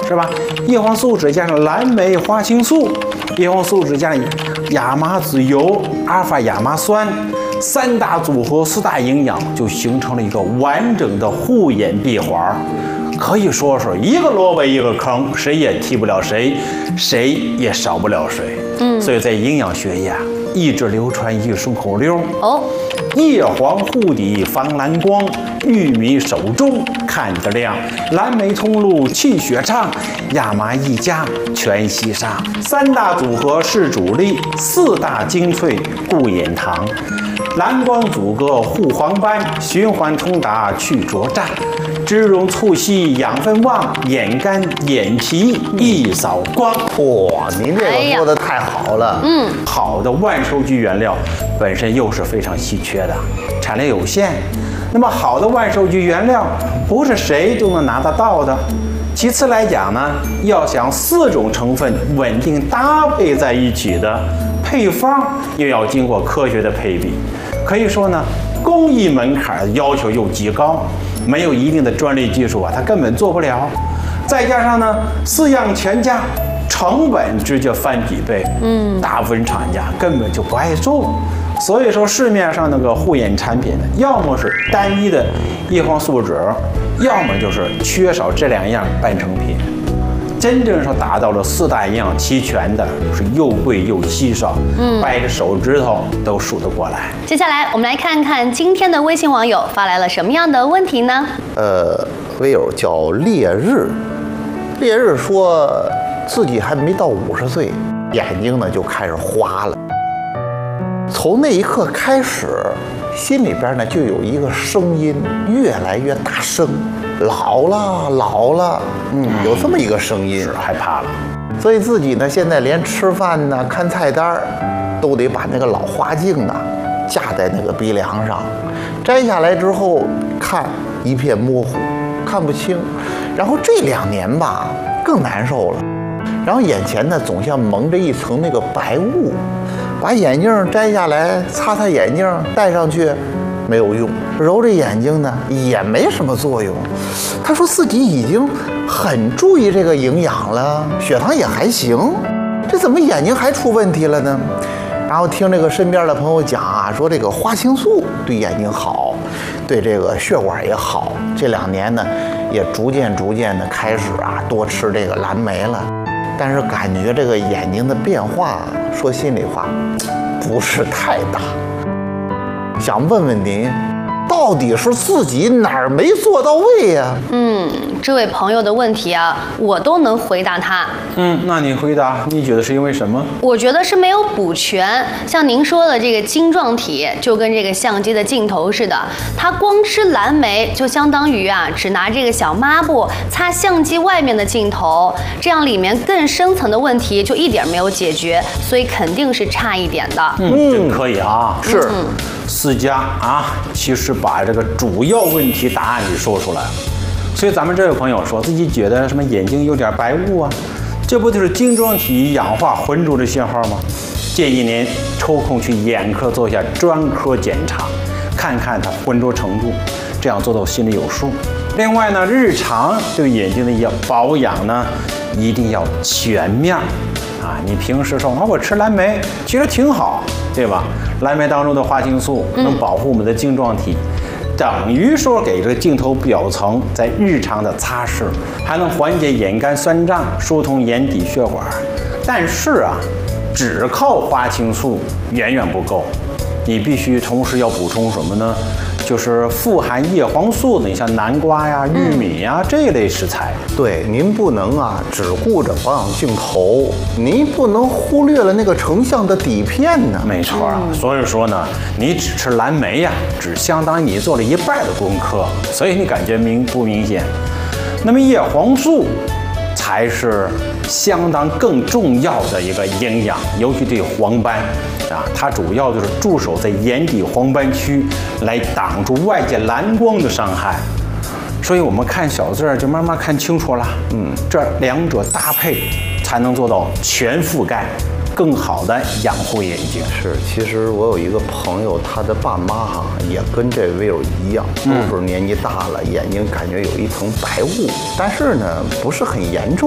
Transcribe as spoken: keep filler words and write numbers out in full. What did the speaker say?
是吧？叶黄素酯加上蓝莓花青素，叶黄素酯加上亚麻籽油、阿尔法亚麻酸，三大组合、四大营养，就形成了一个完整的护眼闭环。可以说是一个萝卜一个坑，谁也替不了谁，谁也少不了谁。嗯，所以在营养学呀，一直流传一顺口溜哦：叶黄护底防蓝光，玉米手中看得亮，蓝莓通路气血畅，亚麻一家全息上。三大组合是主力，四大精粹固眼糖。蓝光阻隔护黄斑，循环通达去灼胀，脂溶促烯养分旺，眼干眼皮一扫光。 哇，您这个说的太好了。 嗯，好的万寿菊原料本身又是非常稀缺的，产量有限。那么好的万寿菊原料不是谁都能拿得到的。其次来讲呢，要想四种成分稳定搭配在一起的配方，又要经过科学的配比。可以说呢，工艺门槛要求又极高，没有一定的专利技术啊，它根本做不了。再加上呢，四样全加，成本直接翻几倍。嗯，大部分厂家根本就不爱做。所以说市面上那个护眼产品呢，要么是单一的叶黄素酯，要么就是缺少这两样半成品。真正是达到了四大营养齐全的，是又贵又稀少，嗯，掰着手指头都数得过来。 接下来我们来看看今天的微信网友发来了什么样的问题呢？ 呃，微友叫烈日，烈日说自己还没到五十岁，眼睛呢就开始花了。从那一刻开始，心里边呢就有一个声音越来越大声。老了，老了，嗯，有这么一个声音， 是害怕了。 所以自己呢，现在连吃饭呢、看菜单都得把那个老花镜啊架在那个鼻梁上，摘下来之后看一片模糊，看不清。然后这两年吧更难受了，然后眼前呢总像蒙着一层那个白雾，把眼镜摘下来，擦擦眼镜，戴上去。没有用，揉着眼睛呢也没什么作用。他说自己已经很注意这个营养了，血糖也还行，这怎么眼睛还出问题了呢？然后听这个身边的朋友讲啊，说这个花青素对眼睛好，对这个血管也好。这两年呢，也逐渐逐渐的开始啊多吃这个蓝莓了，但是感觉这个眼睛的变化，说心里话，不是太大。想问问您，到底是自己哪儿没做到位呀？ 嗯，这位朋友的问题啊，我都能回答他。 嗯，那你回答，你觉得是因为什么？ 我觉得是没有补全。像您说的这个晶状体，就跟这个相机的镜头似的，它光吃蓝莓就相当于啊，只拿这个小抹布擦相机外面的镜头，这样里面更深层的问题就一点没有解决，所以肯定是差一点的。 嗯，真可以啊， 是。 嗯思佳啊，其实把这个主要问题答案给说出来了。所以咱们这位朋友说自己觉得什么眼睛有点白雾啊，这不就是晶状体氧化浑浊的信号吗？建议您抽空去眼科做一下专科检查，看看它浑浊程度，这样做到心里有数。另外呢，日常对眼睛的一些保养呢，一定要全面啊。你平时说啊，我吃蓝莓，其实挺好，对吧？蓝莓当中的花青素能保护我们的晶状体，嗯、等于说给这个镜头表层在日常的擦拭，还能缓解眼干酸胀，疏通眼底血管。但是啊，只靠花青素远远不够，你必须同时要补充什么呢？就是富含叶黄素的，你像南瓜呀、玉米呀、嗯、这一类食材。 对，您不能啊只顾着保养镜头，您不能忽略了那个成像的底片呢。 没错啊，嗯、所以说呢，你只吃蓝莓呀，只相当于你做了一半的功课，所以你感觉明不明显？那么叶黄素才是相当更重要的一个营养，尤其对黄斑啊，它主要就是驻守在眼底黄斑区，来挡住外界蓝光的伤害。所以我们看小字儿就慢慢看清楚了。嗯，这两者搭配才能做到全覆盖，更好的养护眼睛。 是，其实我有一个朋友，他的爸妈哈、啊、也跟这位友一样，都是年纪大了，眼睛感觉有一层白雾，但是呢不是很严重。